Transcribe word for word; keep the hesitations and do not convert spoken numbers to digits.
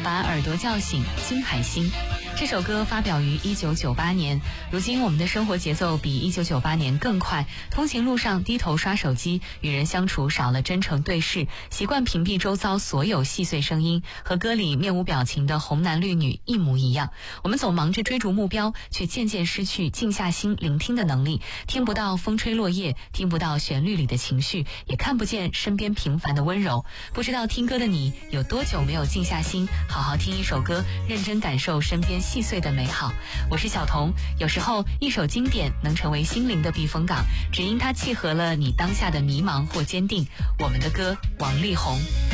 把耳朵叫醒，金海心。这首歌发表于一九九八年，如今我们的生活节奏比一九九八年更快，通勤路上低头刷手机，与人相处少了真诚对视，习惯屏蔽周遭所有细碎声音，和歌里面无表情的红男绿女一模一样。我们总忙着追逐目标，却渐渐失去静下心聆听的能力，听不到风吹落叶，听不到旋律里的情绪，也看不见身边平凡的温柔。不知道听歌的你有多久没有静下心，好好听一首歌，认真感受身边细碎的美好。我是小彤，有时候一首经典能成为心灵的避风港，只因它契合了你当下的迷茫或坚定。我们的歌，王力宏。